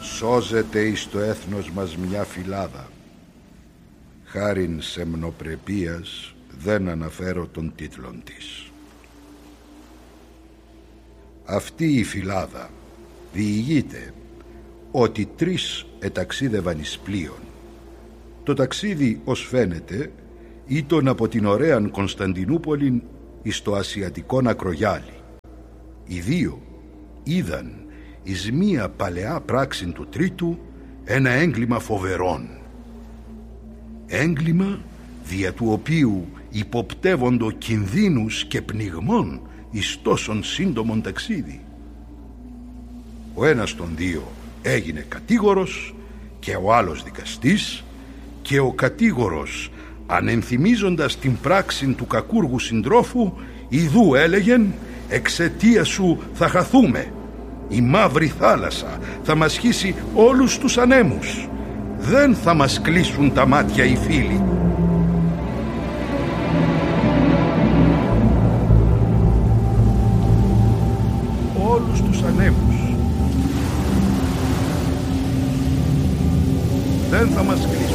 Σώζεται εις το έθνος μας μια φυλάδα. Χάριν σεμνοπρεπίας δεν αναφέρω των τίτλων της. Αυτή η φυλάδα διηγείται ότι 3 εταξίδευαν εις πλοίον. Το ταξίδι, ως φαίνεται, ήταν από την ωραίαν Κωνσταντινούπολην εις το ασιατικόν ακρογιάλι. Οι 2 είδαν εις μία παλαιά πράξη του τρίτου ένα έγκλημα φοβερόν. Έγκλημα δια του οποίου υποπτεύοντο κινδύνους και πνιγμών εις τόσον σύντομον ταξίδι. Ο ένας των 2 έγινε κατήγορος και ο άλλος δικαστής, και ο κατήγορος, ανενθυμίζοντας την πράξη του κακούργου συντρόφου, ιδού έλεγεν: εξαιτίας σου θα χαθούμε. Η μαύρη θάλασσα θα μας χύσει όλους τους ανέμους. Δεν θα μας κλείσουν τα μάτια οι φίλοι. Όλους τους ανέμους. Δεν θα μας κλείσουν.